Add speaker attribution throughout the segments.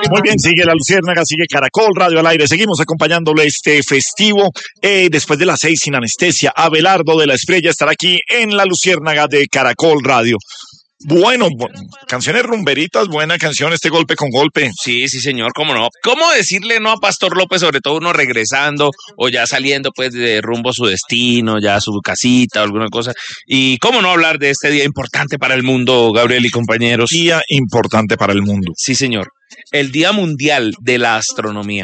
Speaker 1: Muy bien, sigue La Luciérnaga, sigue Caracol Radio al aire. Seguimos acompañándole este festivo. Después de las 6 sin anestesia, Abelardo de la Estrella estará aquí en La Luciérnaga de Caracol Radio. Bueno, canciones rumberitas, buena canción, este golpe con golpe.
Speaker 2: Sí, sí, señor, cómo no. ¿Cómo decirle no a Pastor López, sobre todo uno regresando o ya saliendo pues de rumbo a su destino, ya a su casita o alguna cosa? Y cómo no hablar de este día importante para el mundo, Gabriel y compañeros.
Speaker 1: Día importante para el mundo.
Speaker 2: Sí, señor. El Día Mundial de la Astronomía.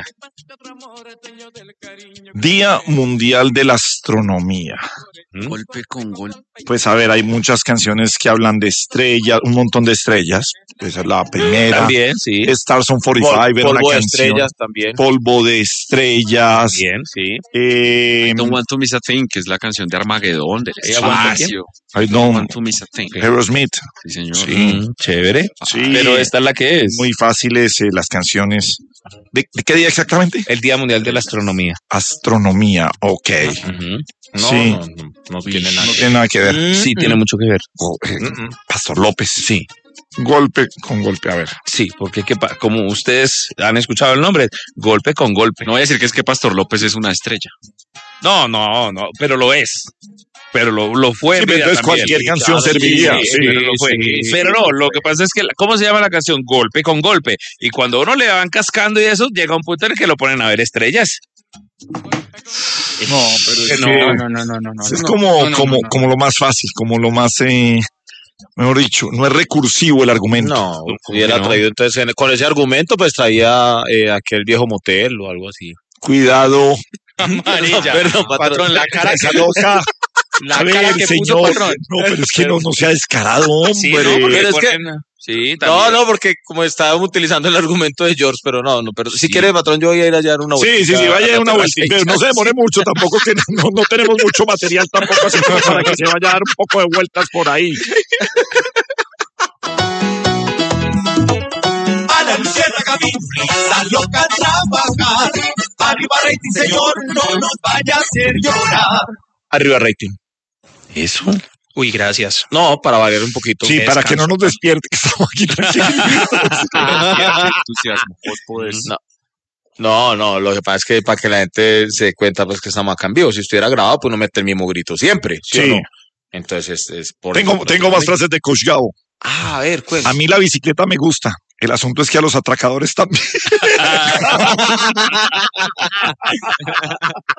Speaker 1: Día Mundial de la Astronomía.
Speaker 3: Golpe con golpe.
Speaker 1: Pues a ver, hay muchas canciones que hablan de estrellas, un montón de estrellas. Esa es la primera.
Speaker 2: También, sí.
Speaker 1: Stars on 45 era una
Speaker 4: Polvo de
Speaker 1: canción.
Speaker 4: estrellas también.
Speaker 1: Polvo de estrellas.
Speaker 2: Bien, sí.
Speaker 1: Eh,
Speaker 3: I Don't Want to Miss a Thing, que es la canción de Armagedón, del
Speaker 2: ¿Aguanta
Speaker 3: espacio.
Speaker 1: I
Speaker 3: I
Speaker 1: don't
Speaker 3: Want to Miss a Thing.
Speaker 1: Aerosmith.
Speaker 3: Sí, señor.
Speaker 1: Sí.
Speaker 2: Chévere.
Speaker 1: Sí.
Speaker 2: Pero esta es la que es.
Speaker 1: Muy fáciles las canciones. ¿De qué día exactamente?
Speaker 2: El Día Mundial de la Astronomía.
Speaker 1: Astronomía, ok.
Speaker 2: Ujú.
Speaker 4: No,
Speaker 1: Sí.
Speaker 4: no tiene nada.
Speaker 1: No tiene nada que ver.
Speaker 2: Sí, tiene mucho que ver.
Speaker 1: Pastor López.
Speaker 2: Sí.
Speaker 1: Golpe con golpe, a ver.
Speaker 2: Sí, porque como ustedes han escuchado el nombre, golpe con golpe.
Speaker 3: No voy a decir que es que Pastor López es una estrella.
Speaker 2: No, pero lo es. Pero lo fue.
Speaker 1: Sí, pero entonces cualquier canción serviría. Sí,
Speaker 2: pero lo fue.
Speaker 4: sí.
Speaker 2: Pero no, lo que pasa es que, ¿cómo se llama la canción? Golpe con golpe. Y cuando uno le van cascando y eso, llega un punto en el que lo ponen a ver estrellas.
Speaker 1: No, pero es
Speaker 4: No.
Speaker 1: es como lo más fácil, como lo más, mejor dicho, no es recursivo el argumento.
Speaker 4: No, hubiera traído entonces, con ese argumento, pues traía aquel viejo motel o algo así.
Speaker 1: Cuidado.
Speaker 2: Amarilla.
Speaker 4: Perdón,
Speaker 2: Patrón, la cara
Speaker 1: Esa loca.
Speaker 2: La
Speaker 1: A ver,
Speaker 2: cara que puso
Speaker 1: señor.
Speaker 2: patrón.
Speaker 1: No, pero es que no sea descarado, hombre.
Speaker 2: Sí, no, porque
Speaker 4: Pero es que-
Speaker 2: ponen- Sí, también.
Speaker 4: No, porque como estaba utilizando el argumento de George, pero no, pero si quiere, patrón, yo voy a ir allá a dar una vuelta.
Speaker 1: Sí, vaya una vuelta, pero no se demore mucho tampoco, que no tenemos mucho material tampoco así como para que se vaya a dar un poco de vueltas por ahí.
Speaker 5: A la Luciérnaga salió a trabajar. Arriba rating, señor, no nos vaya a hacer llorar.
Speaker 4: Arriba rating.
Speaker 2: Eso.
Speaker 4: Uy, gracias. No, para variar un poquito.
Speaker 1: Sí, para que no nos despierte, que estamos aquí tranquilos.
Speaker 3: Entusiasmo. Vos podés.
Speaker 4: No, lo que pasa es que para que la gente se dé cuenta, pues que estamos acá en vivo. Si estuviera grabado, pues no mete el mismo grito siempre, ¿sí o
Speaker 1: Sí.
Speaker 4: no? Entonces es por
Speaker 1: Tengo más frases de Coach Gabo.
Speaker 4: Ah, a ver, cuenta.
Speaker 1: A mí la bicicleta me gusta. El asunto es que a los atracadores también.